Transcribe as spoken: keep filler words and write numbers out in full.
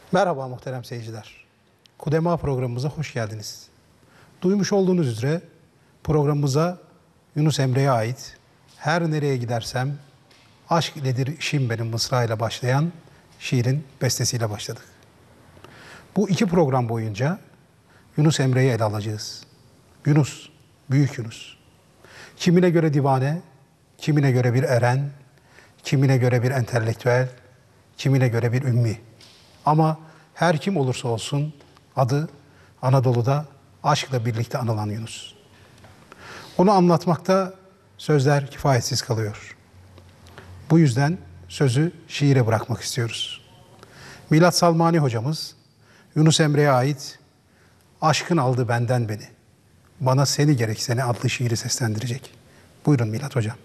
Merhaba muhterem seyirciler. Kudema programımıza hoş geldiniz. Duymuş olduğunuz üzere programımıza Yunus Emre'ye ait Her Nereye Gidersem Aşk iledir işim benim mısrağıyla başlayan şiirin bestesiyle başladık. Bu iki program boyunca Yunus Emre'yi ele alacağız. Yunus, büyük Yunus. Kimine göre divane, kimine göre bir eren, kimine göre bir entelektüel, kimine göre bir ümmi. Ama her kim olursa olsun adı Anadolu'da aşkla birlikte anılan Yunus. Onu anlatmakta sözler kifayetsiz kalıyor. Bu yüzden sözü şiire bırakmak istiyoruz. Milat Salmani hocamız Yunus Emre'ye ait Aşkın Aldı Benden Beni, Bana Seni Gerek Seni adlı şiiri seslendirecek. Buyurun Milat hocam.